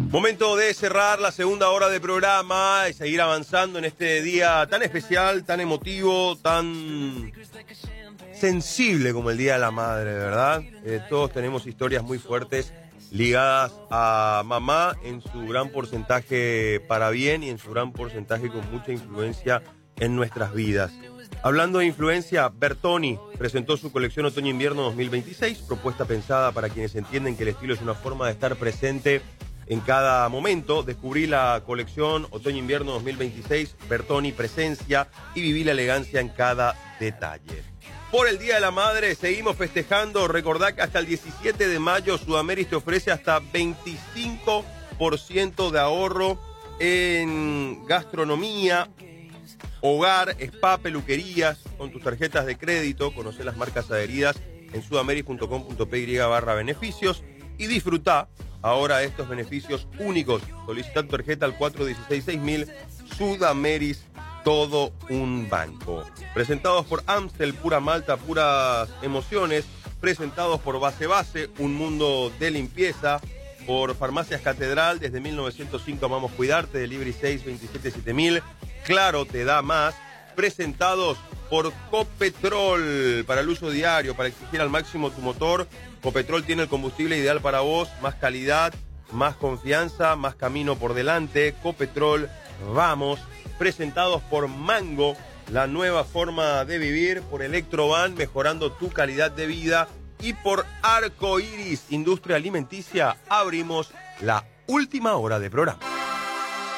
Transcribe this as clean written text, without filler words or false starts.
Momento de cerrar la segunda hora de programa y seguir avanzando en este día tan especial, tan emotivo, tan sensible como el Día de la Madre, ¿verdad? Todos tenemos historias muy fuertes ligadas a mamá en su gran porcentaje para bien y en su gran porcentaje con mucha influencia en nuestras vidas. Hablando de influencia, Bertoni presentó su colección Otoño-Invierno 2026, propuesta pensada para quienes entienden que el estilo es una forma de estar presente en cada momento. Descubrí la colección Otoño-Invierno 2026, Bertoni Presencia, y viví la elegancia en cada detalle. Por el Día de la Madre seguimos festejando. Recordá que hasta el 17 de mayo Sudameris te ofrece hasta 25% de ahorro en gastronomía, hogar, spa, peluquerías, con tus tarjetas de crédito. Conocé las marcas adheridas en sudameris.com.py/beneficios y disfrutá ahora estos beneficios únicos. Solicita tu tarjeta al 416-6000. Sudameris, todo un banco. Presentados por Amstel, pura malta, puras emociones. Presentados por Base, un mundo de limpieza. Por Farmacias Catedral, desde 1905 amamos cuidarte. Delivery 627-7000. Claro, te da más. Presentados por Copetrol, para el uso diario, para exigir al máximo tu motor. Copetrol tiene el combustible ideal para vos, más calidad, más confianza, más camino por delante. Copetrol, vamos. Presentados por Mango, la nueva forma de vivir. Por Electrovan, mejorando tu calidad de vida. Y por Arcoiris, industria alimenticia, abrimos la última hora de programa.